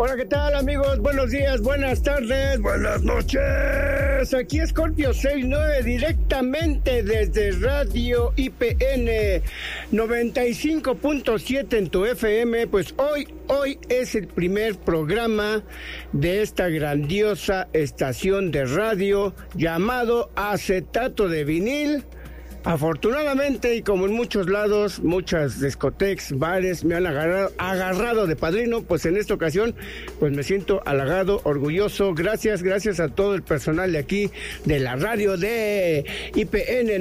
Hola, ¿qué tal, amigos? Buenos días, buenas tardes, buenas noches. Aquí Scorpio 69 directamente desde Radio IPN 95.7 en tu FM. Pues hoy es el primer programa de esta grandiosa estación de radio llamado Acetato de Vinil. Afortunadamente, y como en muchos lados, muchas discotecas, bares me han agarrado de padrino, pues en esta ocasión, pues me siento halagado, orgulloso. Gracias a todo el personal de aquí, de la radio de IPN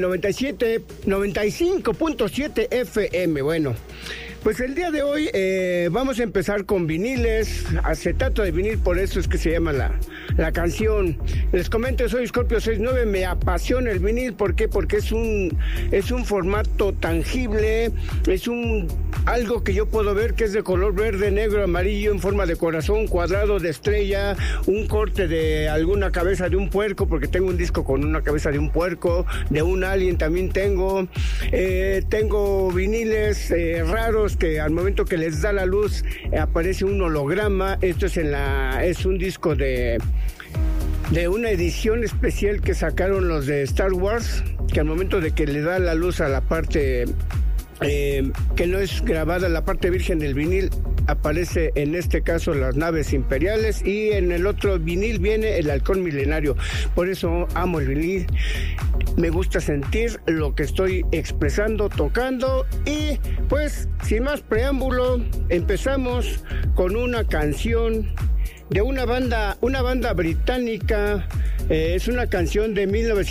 95.7 FM. Bueno, pues el día de hoy vamos a empezar con viniles, acetato de vinil, por eso es que se llama la canción. Les comento, soy Scorpio 69, me apasiona el vinil. ¿Por qué? Porque es un formato tangible, es algo que yo puedo ver que es de color verde, negro, amarillo, en forma de corazón, cuadrado, de estrella, un corte de alguna cabeza de un puerco, porque tengo un disco con una cabeza de un puerco, de un alien también tengo. Tengo viniles raros que al momento que les da la luz aparece un holograma. Esto es un disco de una edición especial que sacaron los de Star Wars, que al momento de que le da la luz a la parte que no es grabada, la parte virgen del vinil, aparece en este caso las naves imperiales, y en el otro vinil viene el halcón milenario. Por eso amo el vinil, me gusta sentir lo que estoy expresando, tocando. Y pues sin más preámbulo, empezamos con una canción de una banda británica. Es una canción de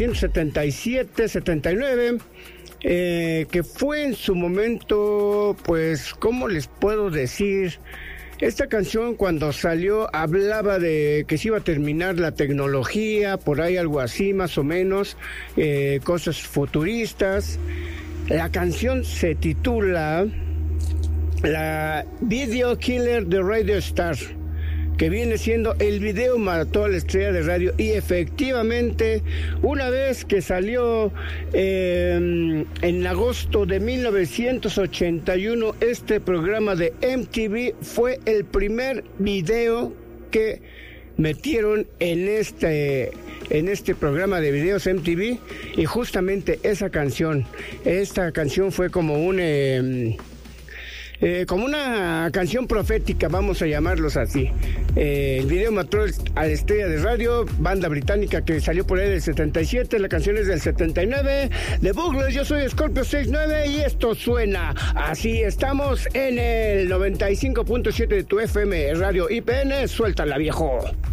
1977-79, que fue en su momento, pues, ¿cómo les puedo decir? Esta canción, cuando salió, hablaba de que se iba a terminar la tecnología, por ahí algo así, más o menos, cosas futuristas. La canción se titula La Video Killer de Radio Star, que viene siendo el video mató a la estrella de radio. Y efectivamente, una vez que salió en agosto de 1981 este programa de MTV, fue el primer video que metieron en este programa de videos MTV, y justamente esta canción fue como una canción profética, vamos a llamarlos así. El video mató a la estrella de radio, banda británica que salió por ahí del 77, la canción es del 79, de Bugles. Yo soy Scorpio 69 y esto suena así. Estamos en el 95.7 de tu FM, Radio IPN, suéltala, viejo.